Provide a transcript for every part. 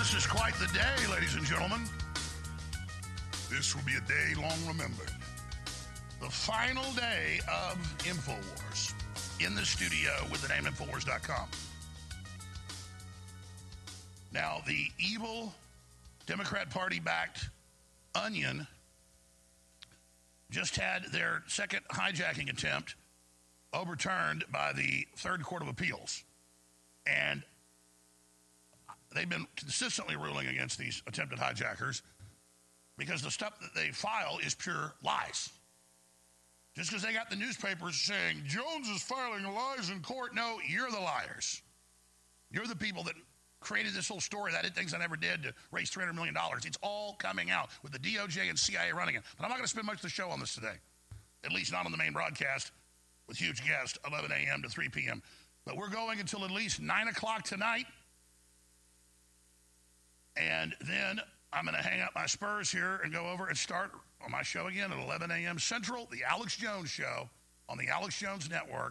This is quite the day, ladies and gentlemen. This will be a day long remembered. The final day of InfoWars. In the studio with the name Infowars.com. Now, the evil Democrat Party-backed Onion just had their second hijacking attempt overturned by the Third Court of Appeals. And they've been consistently ruling against these attempted hijackers because the stuff that they file is pure lies. Just because they got the newspapers saying, Jones is filing lies in court. No, you're the liars. You're the people that created this whole story that it thinks I never did to raise $300 million. It's all coming out with the DOJ and CIA running it. But I'm not going to spend much of the show on this today, at least not on the main broadcast with huge guests, 11 a.m. to 3 p.m. But we're going until at least 9 o'clock tonight. And then I'm going to hang up my spurs here and go over and start on my show again at 11 a.m. Central, the Alex Jones Show on the Alex Jones Network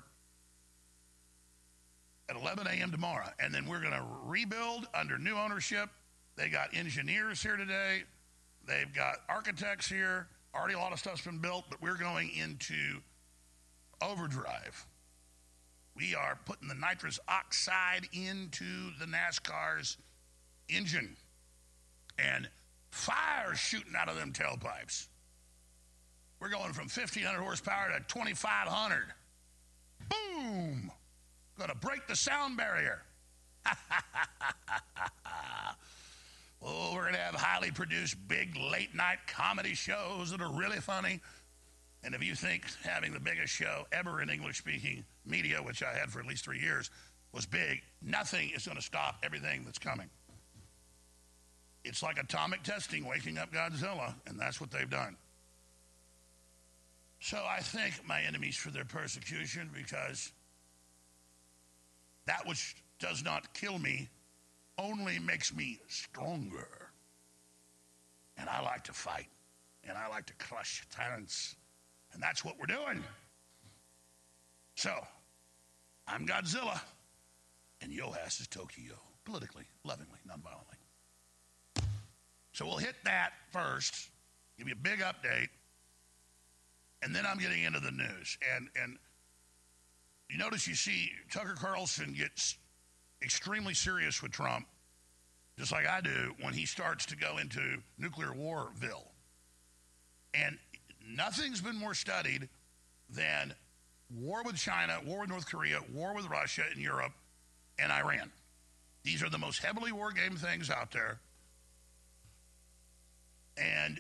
at 11 a.m. tomorrow. And then we're going to rebuild under new ownership. They got engineers here today. They've got architects here. Already a lot of stuff's been built, but we're going into overdrive. We are putting the nitrous oxide into the NASCAR's engine. And fire shooting out of them tailpipes. We're going from 1,500 horsepower to 2,500. Boom! Going to break the sound barrier. Oh, we're going to have highly produced, big, late-night comedy shows that are really funny. And if you think having the biggest show ever in English-speaking media, which I had for at least 3 years, was big, nothing is going to stop everything that's coming. It's like atomic testing waking up Godzilla, and that's what they've done. So I thank my enemies for their persecution, because that which does not kill me only makes me stronger. And I like to fight, and I like to crush tyrants, and that's what we're doing. So, I'm Godzilla, and yo ass is Tokyo, politically, lovingly, non-violently. So we'll hit that first, give you a big update, and then I'm getting into the news. And you notice, you see Tucker Carlson gets extremely serious with Trump, just like I do, when he starts to go into nuclear warville. And nothing's been more studied than war with China, war with North Korea, war with Russia and Europe, and Iran. These are the most heavily war game things out there. And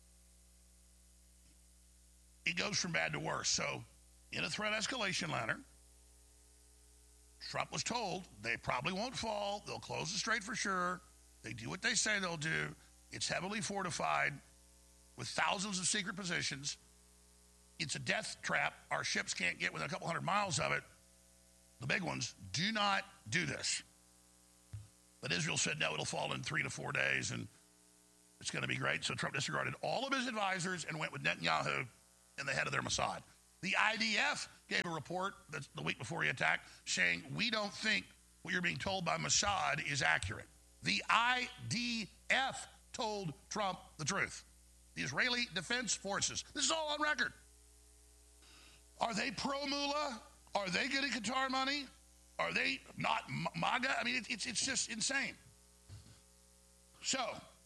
it goes from bad to worse. So, in a threat escalation ladder, Trump was told they probably won't fall. They'll close the strait for sure. They do what they say they'll do. It's heavily fortified with thousands of secret positions. It's a death trap. Our ships can't get within a couple hundred miles of it. The big ones. Do not do this. But Israel said, no, it'll fall in 3 to 4 days, and it's going to be great. So Trump disregarded all of his advisors and went with Netanyahu and the head of their Mossad. The IDF gave a report the week before he attacked saying, we don't think what you're being told by Mossad is accurate. The IDF told Trump the truth. The Israeli Defense Forces. This is all on record. Are they pro-Mullah? Are they getting Qatar money? Are they not MAGA? I mean, it's just insane. So,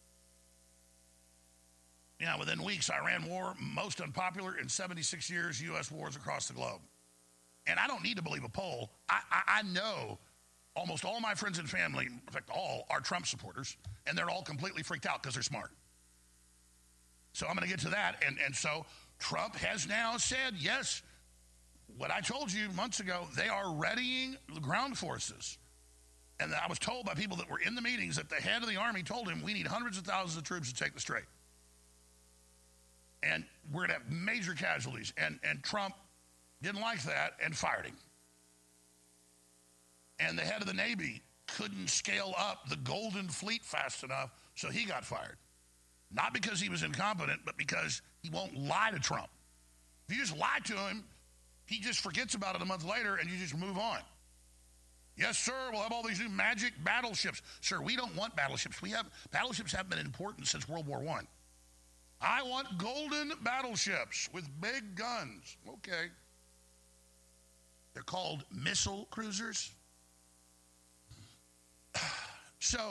within weeks, Iran war, most unpopular in 76 years, U.S. wars across the globe. And I don't need to believe a poll. I know almost all my friends and family, in fact, all are Trump supporters, and they're all completely freaked out because they're smart. So I'm going to get to that. And so Trump has now said, yes, what I told you months ago, they are readying the ground forces. And I was told by people that were in the meetings that the head of the Army told him, we need hundreds of thousands of troops to take the strait. And we're going to have major casualties. And Trump didn't like that and fired him. And the head of the Navy couldn't scale up the Golden Fleet fast enough, so he got fired. Not because he was incompetent, but because he won't lie to Trump. If you just lie to him, he just forgets about it a month later and you just move on. Yes, sir, we'll have all these new magic battleships. Sir, we don't want battleships. Battleships haven't been important since World War I want golden battleships with big guns. Okay. They're called missile cruisers. So,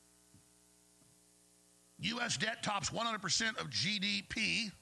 U.S. debt tops 100% of GDP.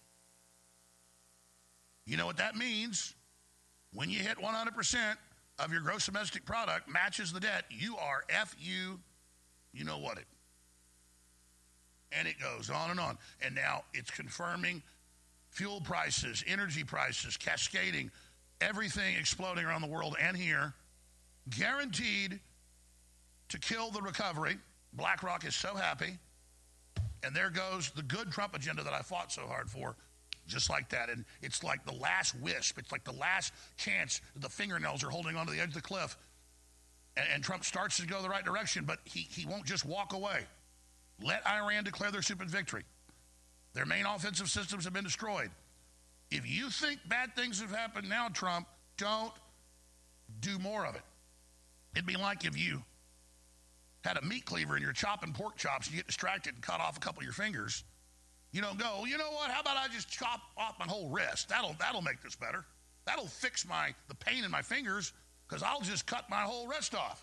You know what that means? When you hit 100% of your gross domestic product matches the debt, you are F-U, you know what it. And it goes on and on. And now it's confirming fuel prices, energy prices, cascading, everything exploding around the world and here, guaranteed to kill the recovery. BlackRock is so happy. And there goes the good Trump agenda that I fought so hard for, just like that. And it's like the last wisp. It's like the last chance the fingernails are holding onto the edge of the cliff. And Trump starts to go the right direction, but he won't just walk away. Let Iran declare their stupid victory. Their main offensive systems have been destroyed. If you think bad things have happened now, Trump, don't do more of it. It'd be like if you had a meat cleaver and you're chopping pork chops and you get distracted and cut off a couple of your fingers. You don't go, you know what, how about I just chop off my whole wrist? That'll make this better. That'll fix the pain in my fingers because I'll just cut my whole wrist off.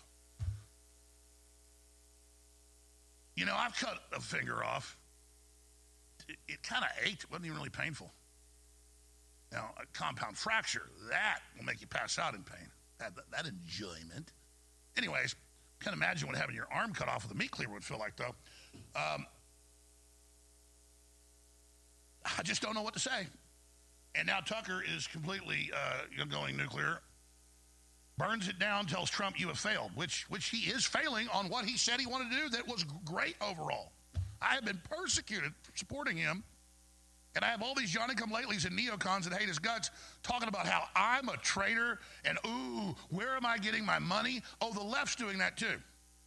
You know, I've cut a finger off. It kind of ached. It wasn't even really painful. Now, a compound fracture, that will make you pass out in pain. That enjoyment. Anyways, can't imagine what having your arm cut off with a meat cleaver would feel like, though. I just don't know what to say. And now Tucker is completely going nuclear. Burns it down, tells Trump you have failed, which he is failing on what he said he wanted to do that was great overall. I have been persecuted for supporting him. And I have all these Johnny-come-latelys and neocons that hate his guts talking about how I'm a traitor and, ooh, where am I getting my money? Oh, the left's doing that too.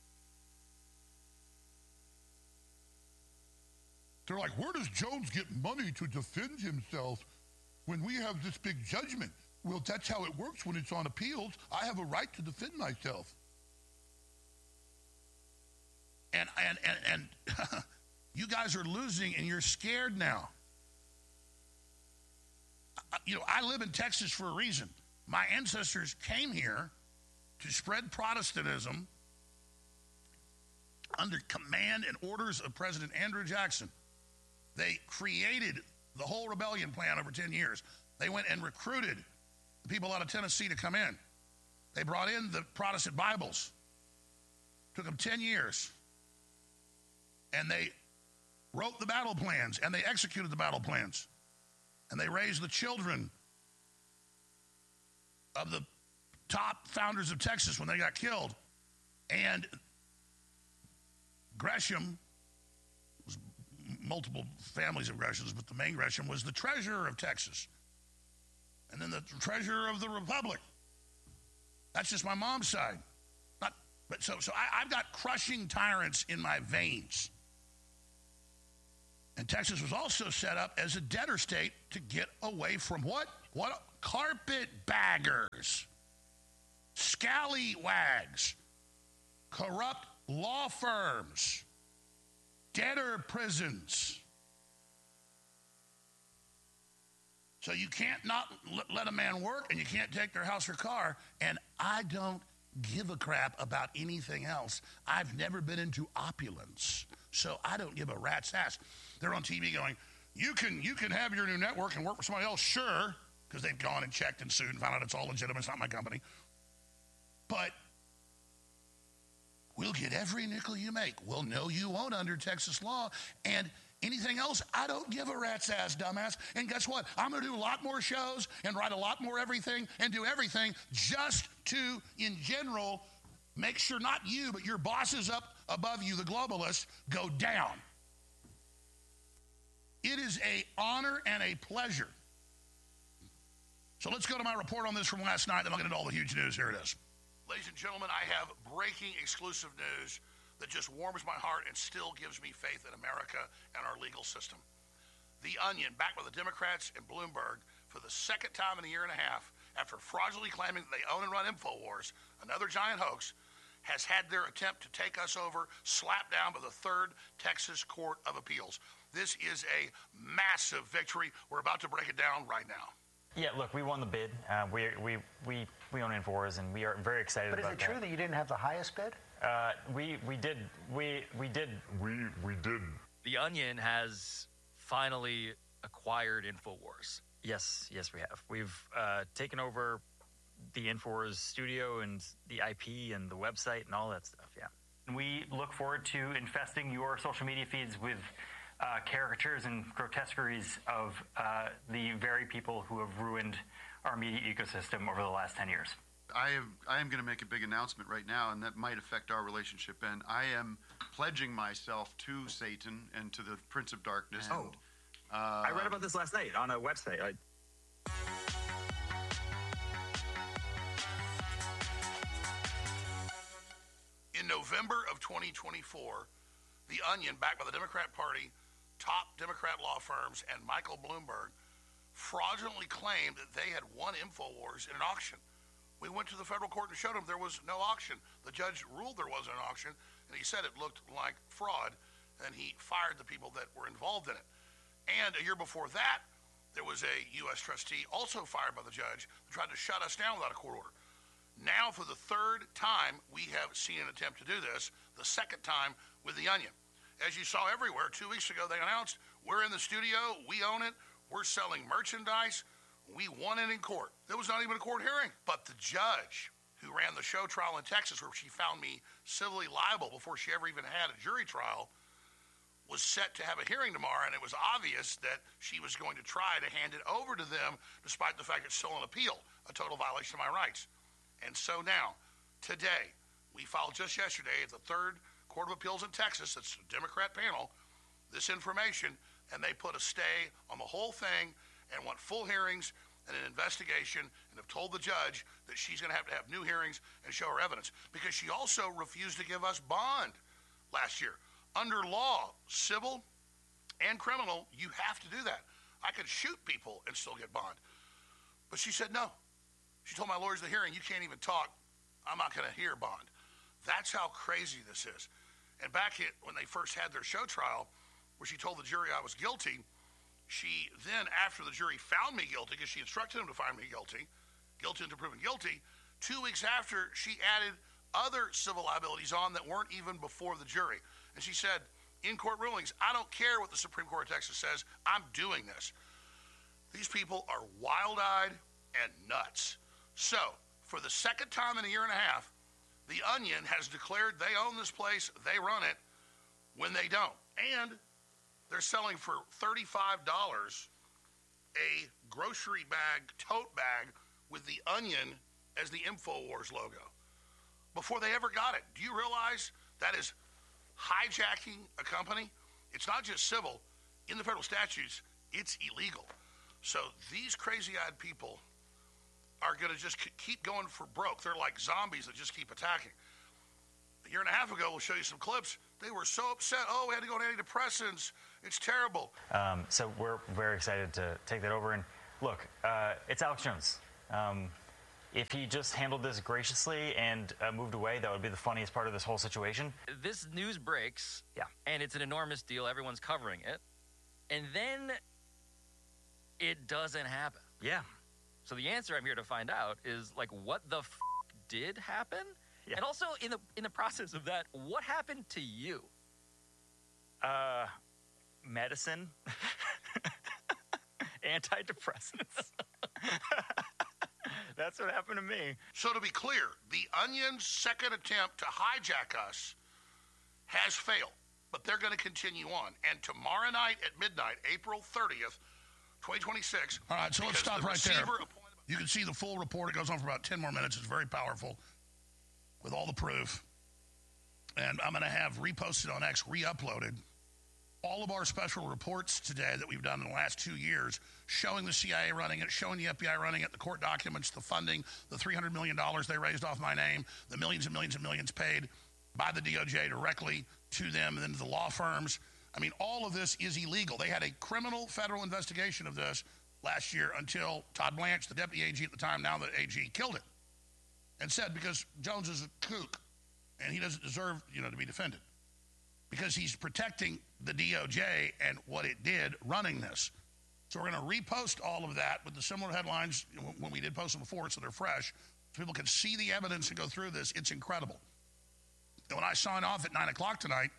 They're like, where does Jones get money to defend himself when we have this big judgment? Well, that's how it works when it's on appeals. I have a right to defend myself. And you guys are losing and you're scared now. You know, I live in Texas for a reason. My ancestors came here to spread Protestantism under command and orders of President Andrew Jackson. They created the whole rebellion plan over 10 years. They went and recruited the people out of Tennessee to come in. They brought in the Protestant Bibles. Took them 10 years. And they wrote the battle plans, and they executed the battle plans. And they raised the children of the top founders of Texas when they got killed. And Gresham, was multiple families of Greshams, but the main Gresham was the treasurer of Texas. And then the treasurer of the Republic. That's just my mom's side. So I've got crushing tyrants in my veins. And Texas was also set up as a debtor state to get away from what? What? Carpetbaggers, scallywags, corrupt law firms, debtor prisons. So you can't not let a man work, and you can't take their house or car. And I don't give a crap about anything else. I've never been into opulence, so I don't give a rat's ass. They're on TV going, you can have your new network and work for somebody else, sure, because they've gone and checked and sued and found out it's all legitimate. It's not my company. But we'll get every nickel you make. Well, no, you won't under Texas law. And anything else, I don't give a rat's ass, dumbass. And guess what? I'm going to do a lot more shows and write a lot more everything and do everything just to, in general, make sure not you, but your bosses up above you, the globalists, go down. It is an honor and a pleasure. So let's go to my report on this from last night, then I'll get into all the huge news. Here it is. Ladies and gentlemen, I have breaking exclusive news that just warms my heart and still gives me faith in America and our legal system. The Onion, backed by the Democrats and Bloomberg for the second time in a year and a half, after fraudulently claiming that they own and run InfoWars, another giant hoax, has had their attempt to take us over slapped down by the Third Texas Court of Appeals. This is a massive victory. We're about to break it down right now. Yeah, look, we won the bid. We own InfoWars, and we are very excited about that. But is it true that you didn't have the highest bid? We did. The Onion has finally acquired InfoWars. Yes, we have. We've taken over the InfoWars studio and the IP and the website and all that stuff, yeah. And we look forward to infesting your social media feeds with caricatures and grotesqueries of the very people who have ruined our media ecosystem over the last 10 years. I am going to make a big announcement right now, and that might affect our relationship. And I am pledging myself to Satan and to the Prince of Darkness. Oh, I read about this last night on a website. In November of 2024, The Onion, backed by the Democrat Party, top Democrat law firms, and Michael Bloomberg, fraudulently claimed that they had won InfoWars in an auction. We went to the federal court and showed them there was no auction. The judge ruled there wasn't an auction, and he said it looked like fraud, and he fired the people that were involved in it. And a year before that, there was a U.S. trustee also fired by the judge who tried to shut us down without a court order. Now, for the third time, we have seen an attempt to do this, the second time with The Onion. As you saw everywhere, 2 weeks ago, they announced, we're in the studio, we own it, we're selling merchandise, we won it in court. There was not even a court hearing. But the judge who ran the show trial in Texas, where she found me civilly liable before she ever even had a jury trial, was set to have a hearing tomorrow, and it was obvious that she was going to try to hand it over to them, despite the fact it's still an appeal, a total violation of my rights. And so now, today, we filed just yesterday at the Third Court of Appeals in Texas, that's a Democrat panel, this information, and they put a stay on the whole thing and want full hearings and an investigation, and have told the judge that she's going to have new hearings and show her evidence, because she also refused to give us bond last year. Under law, civil and criminal, you have to do that. I could shoot people and still get bond. But she said no. She told my lawyers at the hearing, you can't even talk. I'm not going to hear bond. That's how crazy this is. And back when they first had their show trial, where she told the jury I was guilty, she then, after the jury found me guilty, because she instructed them to find me guilty until proven guilty, 2 weeks after, she added other civil liabilities on that weren't even before the jury. And she said, in court rulings, I don't care what the Supreme Court of Texas says, I'm doing this. These people are wild-eyed and nuts. So, for the second time in a year and a half, The Onion has declared they own this place, they run it, when they don't. And they're selling for $35 a grocery bag, tote bag, with The Onion as the InfoWars logo, before they ever got it. Do you realize that is hijacking a company? It's not just civil. In the federal statutes, it's illegal. So these crazy-eyed people are going to just keep going for broke. They're like zombies that just keep attacking. A year and a half ago, we'll show you some clips. They were so upset. Oh, we had to go on antidepressants. It's terrible. So we're very excited to take that over. And look, it's Alex Jones. If he just handled this graciously and moved away, that would be the funniest part of this whole situation. This news breaks, and it's an enormous deal. Everyone's covering it. And then it doesn't happen. Yeah. So the answer I'm here to find out is, like, what the did happen? Yeah. And also, in the process of that, what happened to you? Medicine. Antidepressants. That's what happened to me. So to be clear, The Onion's second attempt to hijack us has failed, but they're going to continue on. And tomorrow night at midnight, April 30th, 2026. All right, so let's stop right there. You can see the full report. It goes on for about 10 more minutes. It's very powerful with all the proof. And I'm going to have reposted on X, re-uploaded, all of our special reports today that we've done in the last 2 years, showing the CIA running it, showing the FBI running it, the court documents, the funding, the $300 million they raised off my name, the millions and millions and millions paid by the DOJ directly to them and then to the law firms. I mean, all of this is illegal. They had a criminal federal investigation of this last year until Todd Blanche, the deputy AG at the time, now the AG, killed it and said because Jones is a kook and he doesn't deserve, to be defended because he's protecting the DOJ and what it did running this. So we're going to repost all of that with the similar headlines when we did post them before so they're fresh so people can see the evidence and go through this. It's incredible. And when I sign off at 9 o'clock tonight,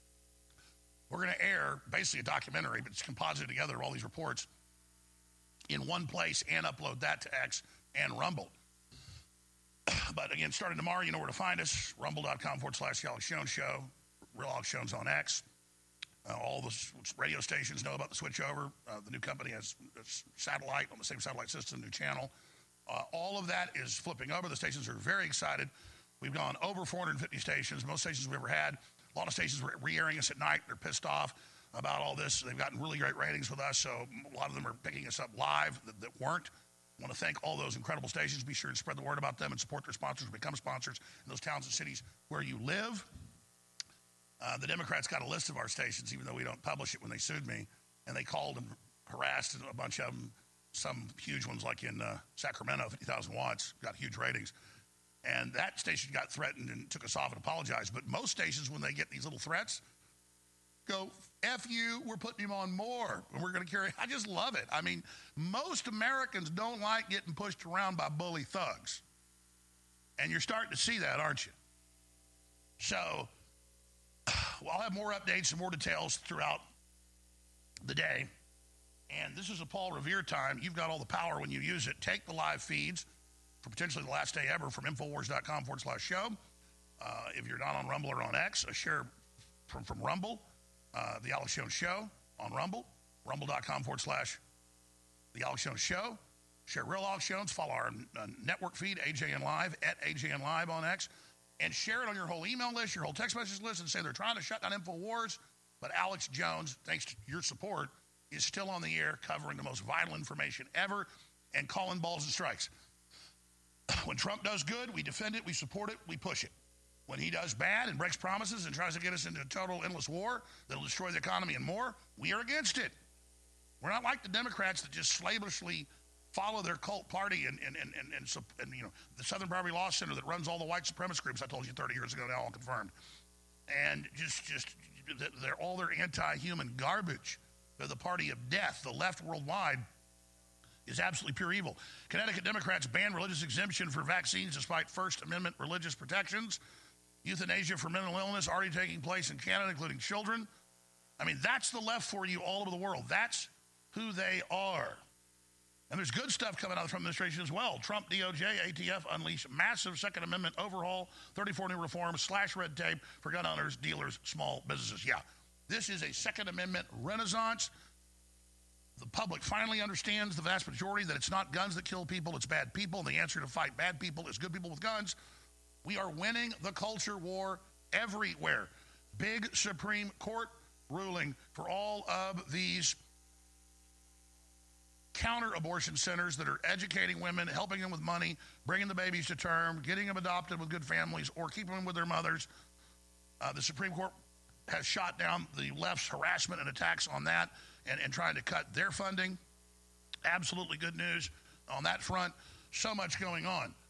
we're going to air basically a documentary, but it's composited together of all these reports in one place and upload that to X and Rumble. But again, starting tomorrow, you know where to find us. Rumble.com/The Alex Jones Show. Real Alex Jones on X. All the radio stations know about the switchover. The new company has satellite on the same satellite system, new channel. All of that is flipping over. The stations are very excited. We've gone over 450 stations, most stations we've ever had. A lot of stations were re-airing us at night. They're pissed off about all this. They've gotten really great ratings with us, so a lot of them are picking us up live that weren't. I want to thank all those incredible stations. Be sure to spread the word about them and support their sponsors, become sponsors in those towns and cities where you live. The Democrats got a list of our stations, even though we don't publish it when they sued me, and they called and harassed a bunch of them, some huge ones like in Sacramento, 50,000 watts, got huge ratings. And that station got threatened and took us off and apologized. But most stations, when they get these little threats, go, F you, we're putting him on more, and we're going to carry. I just love it. I mean, most Americans don't like getting pushed around by bully thugs. And you're starting to see that, aren't you? So, I'll have more updates and more details throughout the day. And this is a Paul Revere time. You've got all the power when you use it. Take the live feeds for potentially the last day ever from Infowars.com/show. If you're not on Rumble or on X, a share from Rumble. The Alex Jones Show on Rumble, rumble.com/The Alex Jones Show. Share Real Alex Jones. Follow our network feed, AJN Live, at AJN Live on X. And share it on your whole email list, your whole text message list, and say they're trying to shut down InfoWars. But Alex Jones, thanks to your support, is still on the air covering the most vital information ever and calling balls and strikes. When Trump does good, we defend it, we support it, we push it. When he does bad and breaks promises and tries to get us into a total endless war that'll destroy the economy and more, we are against it. We're not like the Democrats that just slavishly follow their cult party and the Southern Poverty Law Center that runs all the white supremacist groups I told you 30 years ago, now all confirmed. And they're all their anti-human garbage. They're the party of death. The left worldwide is absolutely pure evil. Connecticut Democrats ban religious exemption for vaccines despite First Amendment religious protections. Euthanasia for mental illness already taking place in Canada, including children. I mean, that's the left for you all over the world. That's who they are. And there's good stuff coming out of the Trump administration as well. Trump, DOJ, ATF unleash massive Second Amendment overhaul, 34 new reforms, slash red tape for gun owners, dealers, small businesses. Yeah, this is a Second Amendment renaissance. The public finally understands, the vast majority, that it's not guns that kill people, it's bad people. And the answer to fight bad people is good people with guns. We are winning the culture war everywhere. Big Supreme Court ruling for all of these counter-abortion centers that are educating women, helping them with money, bringing the babies to term, getting them adopted with good families, or keeping them with their mothers. The Supreme Court has shot down the left's harassment and attacks on that and trying to cut their funding. Absolutely good news on that front. So much going on.